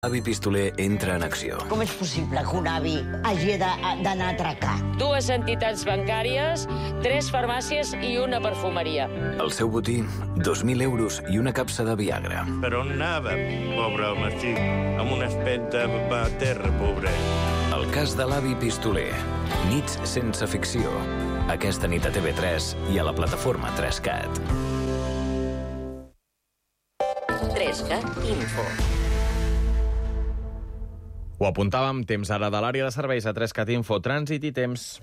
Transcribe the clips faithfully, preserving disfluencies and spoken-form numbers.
L'avi Pistoler entra en acció. Com és possible que un avi hagi d'anar a atracar? Dues entitats bancàries, tres farmàcies i una perfumeria. El seu botí, dos mil euros i una capsa de Viagra. Per on anava, pobre home, estic amb un aspecte a terra, pobre. El cas de l'avi Pistoler. Nits sense ficció. Aquesta nit a T V tres i a la plataforma tres cat. tres cat Info. Ho apuntàvem, temps ara de l'àrea de serveis a tres cat Info, trànsit i temps.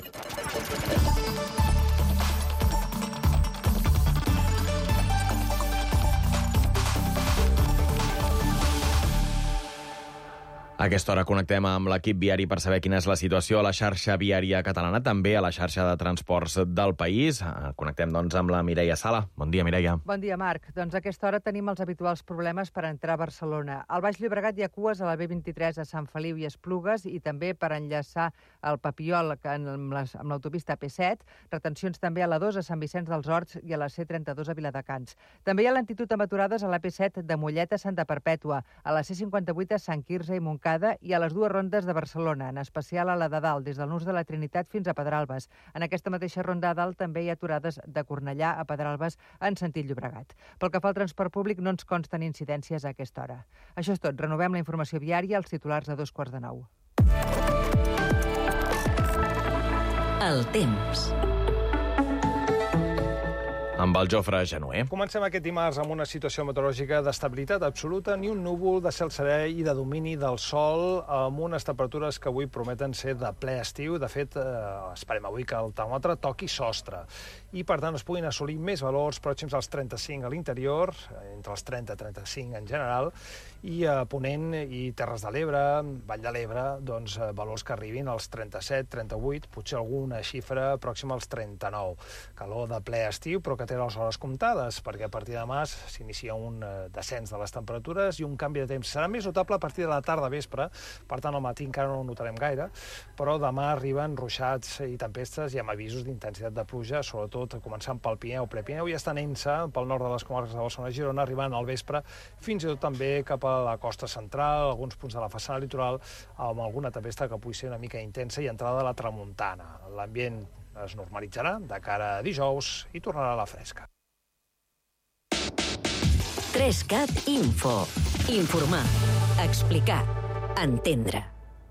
A aquesta hora connectem amb l'equip viari per saber quina és la situació a la xarxa viària catalana, també a la xarxa de transports del país. Connectem, doncs, amb la Mireia Sala. Bon dia, Mireia. Bon dia, Marc. Doncs a aquesta hora tenim els habituals problemes per entrar a Barcelona. Al Baix Llobregat hi ha cues a la B vint-i-tres a Sant Feliu i Esplugues i també per enllaçar el Papiol amb l'autopista P set. Retencions també a la dos a Sant Vicenç dels Horts i a la C trenta-dos a Viladecans. També hi ha lentitud amb aturades a la P set de Mollet a Santa Perpètua, a la C cinquanta-vuit a Sant Quirze i Montcada i a les dues rondes de Barcelona, en especial a la de dalt, des del Nus de la Trinitat fins a Pedralbes. En aquesta mateixa ronda de dalt també hi ha aturades de Cornellà a Pedralbes en sentit Llobregat. Pel que fa al transport públic, no ens consten incidències a aquesta hora. Això és tot. Renovem la informació viària als titulars de dos quarts de nou. El temps. Amb el Jofre Genuer. Comencem aquest dimarts amb una situació meteorològica d'estabilitat absoluta, ni un núvol, de cel serè i de domini del sol, amb unes temperatures que avui prometen ser de ple estiu. De fet, eh, esperem avui que el termòmetre toqui sostre i, per tant, es puguin assolir més valors pròxims als trenta-cinc a l'interior, entre els trenta i trenta-cinc en general, i a Ponent i Terres de l'Ebre, Vall de l'Ebre, doncs, valors que arribin als trenta-set, trenta-vuit, potser alguna xifra pròxima als trenta-nou. Calor de ple estiu, però que té les hores comptades, perquè a partir de demà s'inicia un descens de les temperatures i un canvi de temps. Serà més notable a partir de la tarda vespre, per tant al matí encara no ho notarem gaire, però demà arriben ruixats i tempestes i amb avisos d'intensitat de pluja, sobretot començant pel Pirineu, Prepirineu i estenent-se pel nord de les comarques de Barcelona i Girona, arribant al vespre fins i tot també cap a la costa central, alguns punts de la façana litoral, amb alguna tempesta que pugui ser una mica intensa i entrada de la tramuntana. L'ambient es normalitzarà de cara a dijous i tornarà a la fresca. tres cat Info. Informar, explicar, entendre.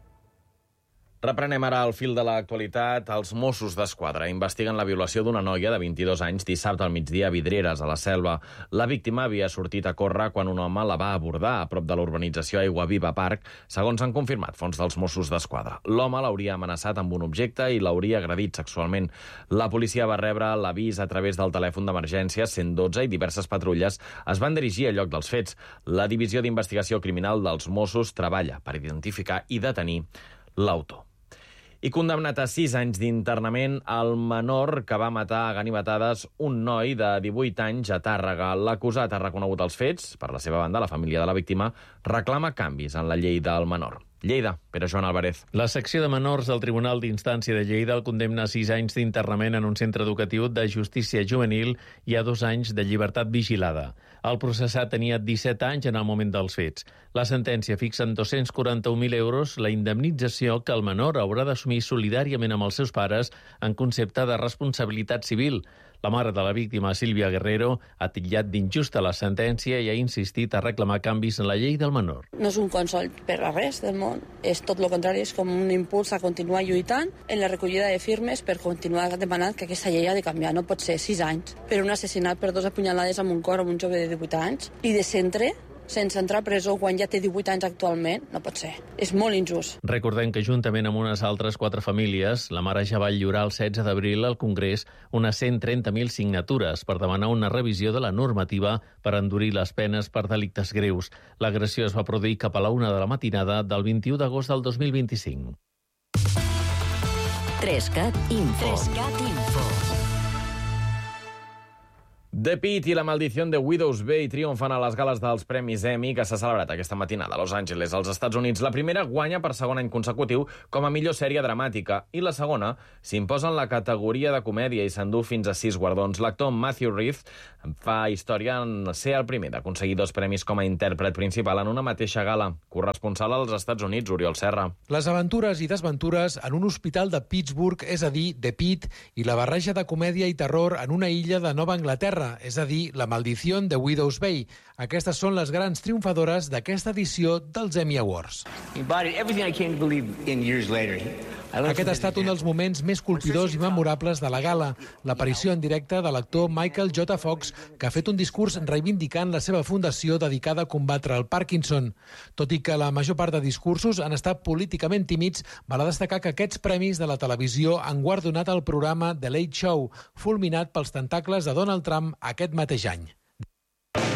Reprenem ara el fil de l'actualitat. Els Mossos d'Esquadra investiguen la violació d'una noia de vint-i-dos anys dissabte al migdia a Vidreres, a la Selva. La víctima havia sortit a córrer quan un home la va abordar a prop de l'urbanització Aigua Viva Park, segons han confirmat fonts dels Mossos d'Esquadra. L'home l'hauria amenaçat amb un objecte i l'hauria agredit sexualment. La policia va rebre l'avís a través del telèfon d'emergència cent dotze i diverses patrulles es van dirigir al lloc dels fets. La Divisió d'Investigació Criminal dels Mossos treballa per identificar i detenir l'autor. I condemnat a sis anys d'internament el menor que va matar a ganivetades un noi de divuit anys a Tàrrega. L'acusat ha reconegut els fets. Per la seva banda, la família de la víctima reclama canvis en la llei del menor. Lleida, Pere Joan Álvarez. La secció de menors del Tribunal d'Instància de Lleida el condemna a sis anys d'internament en un centre educatiu de justícia juvenil i a dos anys de llibertat vigilada. El processat tenia disset anys en el moment dels fets. La sentència fixa en dos-cents quaranta-un mil euros la indemnització que el menor haurà d'assumir solidàriament amb els seus pares en concepte de responsabilitat civil. La mare de la víctima, Sílvia Guerrero, ha titllat d'injusta la sentència i ha insistit a reclamar canvis en la llei del menor. No és un consol per a res del món, és tot el contrari, és com un impuls a continuar lluitant en la recollida de firmes per continuar demanant que aquesta llei ha de canviar. No pot ser sis anys per un assassinat per dos apunyalades amb un cor amb un jove de divuit anys i de centre sense entrar a presó quan ja té divuit anys actualment, no pot ser. És molt injust. Recordem que juntament amb unes altres quatre famílies, la mare ja va lliurar el setze d'abril al Congrés unes cent trenta mil signatures per demanar una revisió de la normativa per endurir les penes per delictes greus. L'agressió es va produir cap a la una de la matinada del vint-i-u d'agost del dos mil vint-i-cinc. tres cat Info. tres cat Info. The Pitt i La maldició de Widow's Bay triomfen a les gales dels Premis Emmy que s'ha celebrat aquesta matinada a Los Angeles, als Estats Units. La primera guanya per segon any consecutiu com a millor sèrie dramàtica i la segona s'imposa en la categoria de comèdia i s'endú fins a sis guardons. L'actor Matthew Rhys fa història en ser el primer d'aconseguir dos premis com a intèrpret principal en una mateixa gala. Corresponsal als Estats Units, Oriol Serra. Les aventures i desventures en un hospital de Pittsburgh, és a dir, The Pitt, i la barreja de comèdia i terror en una illa de Nova Anglaterra, és a dir, La maldició de Widow's Bay. Aquestes són les grans triomfadores d'aquesta edició dels Emmy Awards. Aquest ha estat un dels moments més colpidors i memorables de la gala, l'aparició en directe de l'actor Michael J. Fox, que ha fet un discurs reivindicant la seva fundació dedicada a combatre el Parkinson. Tot i que la major part de discursos han estat políticament tímids, val a destacar que aquests premis de la televisió han guardonat el programa The Late Show, fulminat pels tentacles de Donald Trump aquest mateix any.